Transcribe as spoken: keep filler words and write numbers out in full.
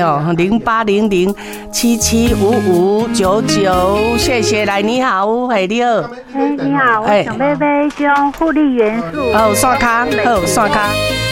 哦，零八零零七七五五九九，谢谢。来，你好，嘿，你好。 哎，你好，我想买买种护理元素。 好，刷卡，好，刷卡。